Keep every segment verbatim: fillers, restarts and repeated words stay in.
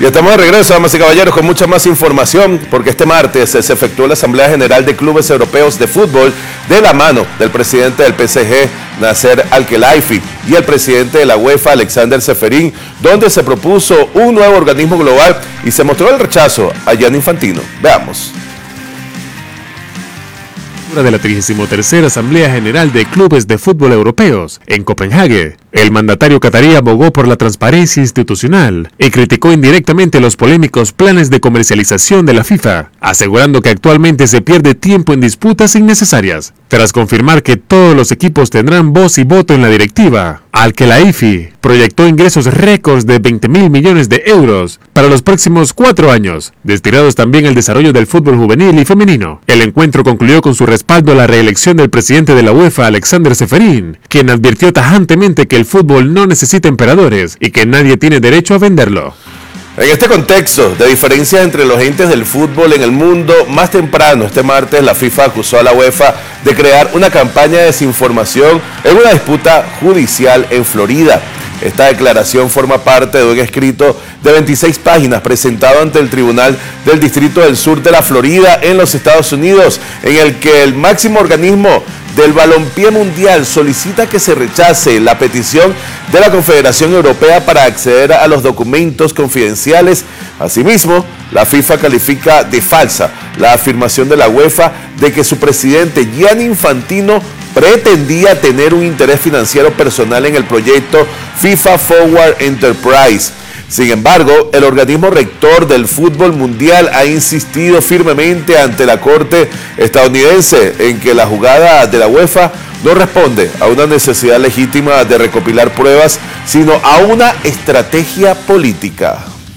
Y estamos de regreso, damas y caballeros, con mucha más información, porque este martes se efectuó la Asamblea General de Clubes Europeos de Fútbol de la mano del presidente del P S G, Nasser Al-Khelaifi, y el presidente de la UEFA, Alexander Ceferin, donde se propuso un nuevo organismo global y se mostró el rechazo a Gianni Infantino. Veamos. De la trigésima tercera Asamblea General de Clubes de Fútbol Europeos en Copenhague, el mandatario catarí abogó por la transparencia institucional y criticó indirectamente los polémicos planes de comercialización de la FIFA, asegurando que actualmente se pierde tiempo en disputas innecesarias. Tras confirmar que todos los equipos tendrán voz y voto en la directiva, Al-Khelaifi proyectó ingresos récords de veinte mil millones de euros para los próximos cuatro años, destinados también al desarrollo del fútbol juvenil y femenino. El encuentro concluyó con su respaldo a la reelección del presidente de la UEFA, Alexander Ceferin, quien advirtió tajantemente que el fútbol no necesita emperadores y que nadie tiene derecho a venderlo. En este contexto de diferencias entre los entes del fútbol en el mundo, más temprano este martes la FIFA acusó a la UEFA de crear una campaña de desinformación en una disputa judicial en Florida. Esta declaración forma parte de un escrito de veintiséis páginas presentado ante el Tribunal del Distrito del Sur de la Florida en los Estados Unidos, en el que el máximo organismo del balompié mundial solicita que se rechace la petición de la Confederación Europea para acceder a los documentos confidenciales. Asimismo, la FIFA califica de falsa la afirmación de la UEFA de que su presidente Gianni Infantino pretendía tener un interés financiero personal en el proyecto FIFA Forward Enterprise. Sin embargo, el organismo rector del fútbol mundial ha insistido firmemente ante la Corte estadounidense en que la jugada de la UEFA no responde a una necesidad legítima de recopilar pruebas, sino a una estrategia política.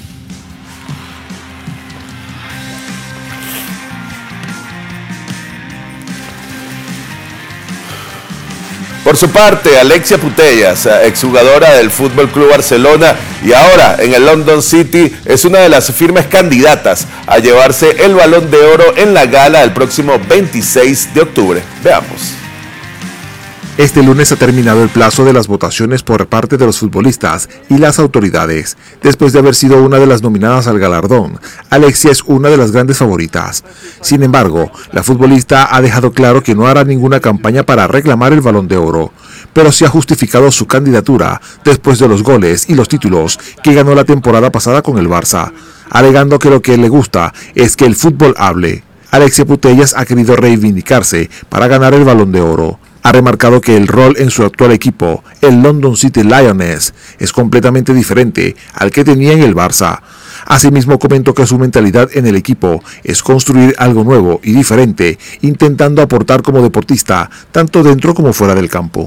Por su parte, Alexia Putellas, exjugadora del F C Barcelona y ahora en el London City, es una de las firmes candidatas a llevarse el Balón de Oro en la gala el próximo veintiséis de octubre. Veamos. Este lunes ha terminado el plazo de las votaciones por parte de los futbolistas y las autoridades. Después de haber sido una de las nominadas al galardón, Alexia es una de las grandes favoritas. Sin embargo, la futbolista ha dejado claro que no hará ninguna campaña para reclamar el Balón de Oro, pero sí ha justificado su candidatura después de los goles y los títulos que ganó la temporada pasada con el Barça, alegando que lo que le gusta es que el fútbol hable. Alexia Putellas ha querido reivindicarse para ganar el Balón de Oro. Ha remarcado que el rol en su actual equipo, el London City Lioness, es completamente diferente al que tenía en el Barça. Asimismo comentó que su mentalidad en el equipo es construir algo nuevo y diferente, intentando aportar como deportista, tanto dentro como fuera del campo.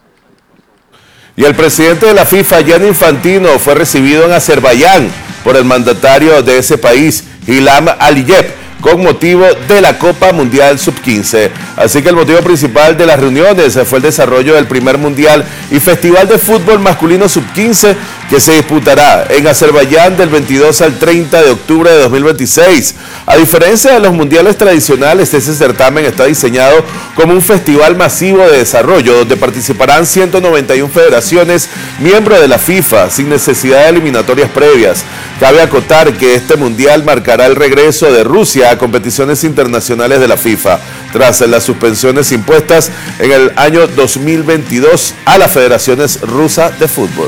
Y el presidente de la FIFA, Gianni Infantino, fue recibido en Azerbaiyán por el mandatario de ese país, Ilham Aliyev, con motivo de la Copa Mundial sub quince. Así que el motivo principal de las reuniones fue el desarrollo del primer Mundial y Festival de Fútbol Masculino sub quince que se disputará en Azerbaiyán del veintidós al treinta de octubre de dos mil veintiséis. A diferencia de los mundiales tradicionales, este certamen está diseñado como un festival masivo de desarrollo donde participarán ciento noventa y una federaciones miembros de la FIFA sin necesidad de eliminatorias previas. Cabe acotar que este mundial marcará el regreso de Rusia a competiciones internacionales de la FIFA, tras las suspensiones impuestas en el año dos mil veintidós a las federaciones rusas de fútbol.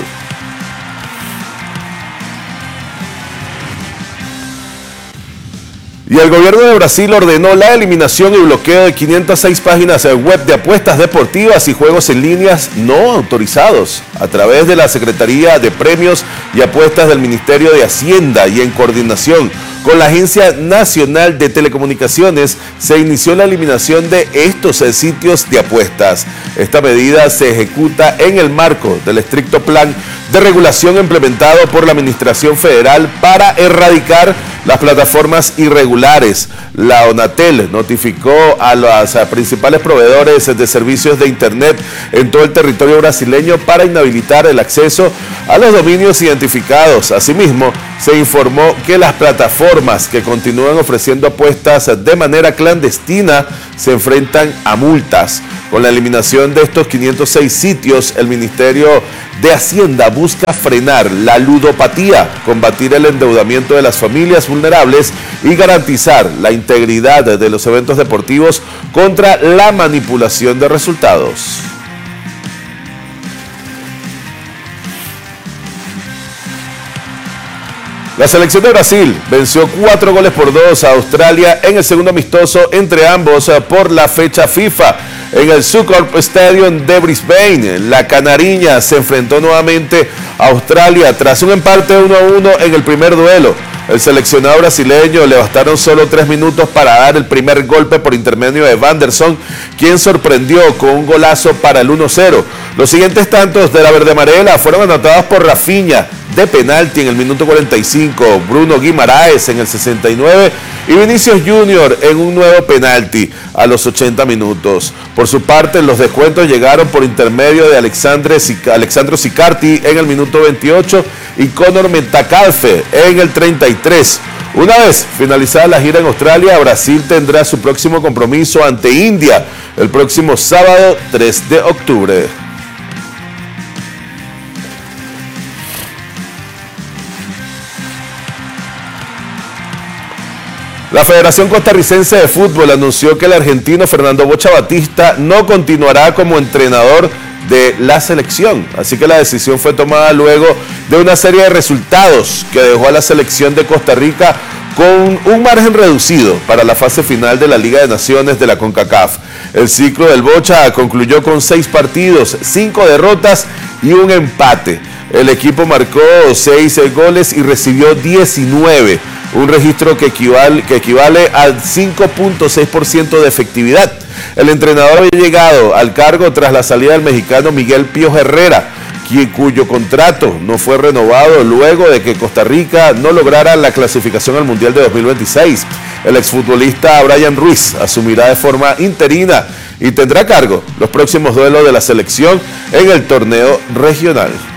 Y el gobierno de Brasil ordenó la eliminación y bloqueo de quinientas seis páginas web de apuestas deportivas y juegos en líneas no autorizados a través de la Secretaría de Premios y Apuestas del Ministerio de Hacienda, y en coordinación con la Agencia Nacional de Telecomunicaciones se inició la eliminación de estos sitios de apuestas. Esta medida se ejecuta en el marco del estricto plan de regulación implementado por la Administración Federal para erradicar las plataformas irregulares. La ONATEL notificó a los principales proveedores de servicios de Internet en todo el territorio brasileño para inhabilitar el acceso a los dominios identificados. Asimismo, se informó que las plataformas que continúan ofreciendo apuestas de manera clandestina se enfrentan a multas. Con la eliminación de estos quinientos seis sitios, el Ministerio de Hacienda busca frenar la ludopatía, combatir el endeudamiento de las familias vulnerables y garantizar la integridad de los eventos deportivos contra la manipulación de resultados. La selección de Brasil venció cuatro goles por dos a Australia en el segundo amistoso entre ambos por la fecha FIFA. En el Suncorp Stadium de Brisbane, la canariña se enfrentó nuevamente a Australia tras un empate uno a uno en el primer duelo. El seleccionado brasileño le bastaron solo tres minutos para dar el primer golpe por intermedio de Wanderson, quien sorprendió con un golazo para el uno cero. Los siguientes tantos de la verde amarela fueron anotados por Rafinha de penalti en el minuto cuarenta y cinco, Bruno Guimaraes en el sesenta y nueve y Vinicius Junior en un nuevo penalti a los ochenta minutos. Por su parte, los descuentos llegaron por intermedio de Alexandre, Alexandro Sicardi en el minuto veintiocho y Conor Metcalfe en el treinta y tres. Una vez finalizada la gira en Australia, Brasil tendrá su próximo compromiso ante India el próximo sábado tres de octubre. La Federación Costarricense de Fútbol anunció que el argentino Fernando Bocha Batista no continuará como entrenador de la selección. Así que la decisión fue tomada luego de una serie de resultados que dejó a la selección de Costa Rica con un margen reducido para la fase final de la Liga de Naciones de la CONCACAF. El ciclo del Bocha concluyó con seis partidos, cinco derrotas y un empate. El equipo marcó seis goles y recibió diecinueve, un registro que equivale, que equivale al cinco punto seis por ciento de efectividad. El entrenador había llegado al cargo tras la salida del mexicano Miguel Pío Herrera, quien, cuyo contrato no fue renovado luego de que Costa Rica no lograra la clasificación al Mundial de dos mil veintiséis. El exfutbolista Brian Ruiz asumirá de forma interina y tendrá a cargo los próximos duelos de la selección en el torneo regional.